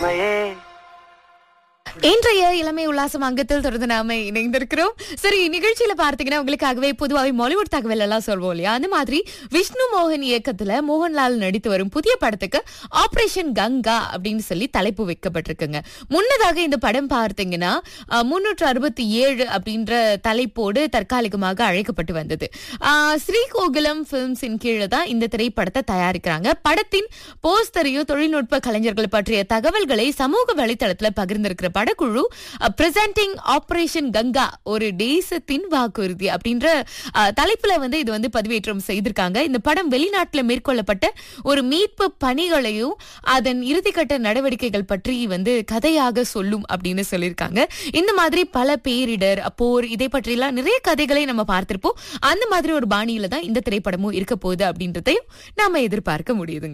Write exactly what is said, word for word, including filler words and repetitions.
உண்மையே. இன்றைய இளமை உல்லாசம் அங்கத்தில் தொடர்ந்து நாம இணைந்திருக்கிறோம். சரி, நிகழ்ச்சியில பார்த்தீங்கன்னா உங்களுக்காகவே பொதுவாக மாலிவுட் தகவல் எல்லாம் சொல்வோம் இல்லையா, அந்த மாதிரி விஷ்ணு மோகன் இயக்கத்துல மோகன்லால் நடித்து வரும் புதிய படத்துக்கு ஆபரேஷன் கங்கா அப்படின்னு சொல்லி தலைப்பு வைக்கப்பட்டிருக்குங்க. முன்னதாக இந்த படம் பார்த்தீங்கன்னா முன்னூற்று அறுபத்தி ஏழு அப்படின்ற தலைப்போடு தற்காலிகமாக அழைக்கப்பட்டு வந்தது. ஆஹ் ஸ்ரீகோகுலம் பிலிம்ஸின் கீழே தான் இந்த திரைப்படத்தை தயாரிக்கிறாங்க. படத்தின் போஸ்டரையும் தொழில்நுட்ப கலைஞர்கள் பற்றிய தகவல்களை சமூக வலைதளத்துல பகிர்ந்திருக்கிற படக்குழு பிரசன்டிங் ஆபரேஷன் கங்கா ஒரு தேசத்தின் வாக்குறுதி அப்படின்ற தலைப்புல வந்து இது வந்து பதிவேற்றம் செய்திருக்காங்க. இந்த படம் வெளிநாட்டுல மேற்கொள்ளப்பட்ட ஒரு மீட்பு பணிகளையும் அதன் இறுதிக்கட்ட நடவடிக்கைகள் பற்றி வந்து கதையாக சொல்லும் அப்படின்னு சொல்லியிருக்காங்க. இந்த மாதிரி பல பேரிடர், போர், இதை பற்றி எல்லாம் நிறைய கதைகளை நம்ம பார்த்திருப்போம். அந்த மாதிரி ஒரு பாணியில தான் இந்த திரைப்படமும் இருக்க போகுது அப்படின்றதையும் நாம எதிர்பார்க்க முடியுதுங்க.